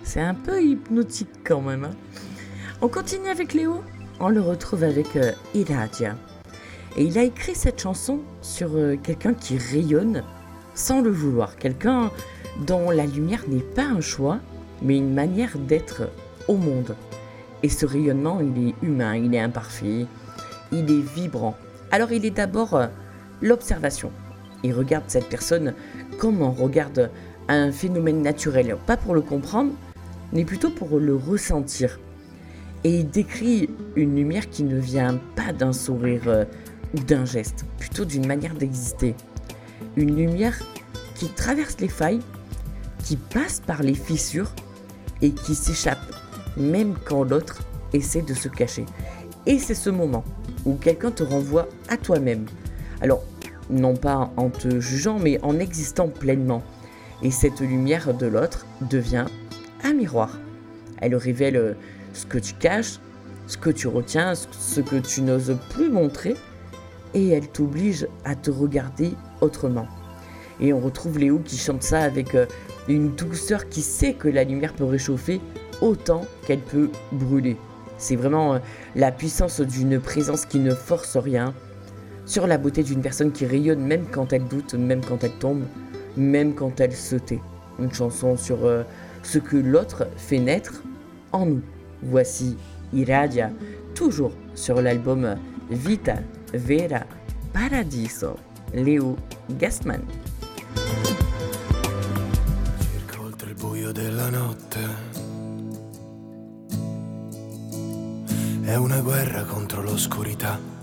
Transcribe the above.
C'est un peu hypnotique quand même. Hein. On continue avec Léo. On le retrouve avec Iradia. Et il a écrit cette chanson sur quelqu'un qui rayonne sans le vouloir. Quelqu'un dont la lumière n'est pas un choix, mais une manière d'être au monde. Et ce rayonnement, il est humain, il est imparfait, il est vibrant. Alors il est d'abord l'observation. Il regarde cette personne comme on regarde un phénomène naturel, pas pour le comprendre, mais plutôt pour le ressentir. Et il décrit une lumière qui ne vient pas d'un sourire ou d'un geste, plutôt d'une manière d'exister. Une lumière qui traverse les failles, qui passe par les fissures et qui s'échappe, même quand l'autre essaie de se cacher. Et c'est ce moment où quelqu'un te renvoie à toi-même. Alors, non pas en te jugeant, mais en existant pleinement. Et cette lumière de l'autre devient un miroir. Elle révèle ce que tu caches, ce que tu retiens, ce que tu n'oses plus montrer, et elle t'oblige à te regarder autrement. Et on retrouve Léo qui chante ça avec une douceur qui sait que la lumière peut réchauffer autant qu'elle peut brûler. C'est vraiment la puissance d'une présence qui ne force rien, sur la beauté d'une personne qui rayonne même quand elle doute, même quand elle tombe, même quand elle se tait. Une chanson sur ce que l'autre fait naître en nous. Voici Iradia, toujours sur l'album Vita Vera Paradiso, Léo Gastman. Circa oltre il buio della notte, è una guerra contro l'oscurità.